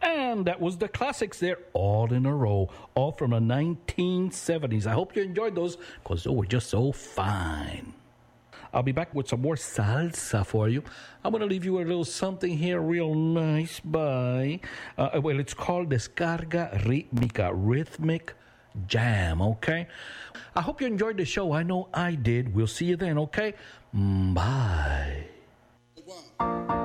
And that was the classics there, all in a row, all from the 1970s. I hope you enjoyed those because they were just so fine. I'll be back with some more salsa for you. I'm going to leave you a little something here real nice by, it's called Descarga Rítmica, Rhythmic Jam, okay? I hope you enjoyed the show. I know I did. We'll see you then, okay? Bye.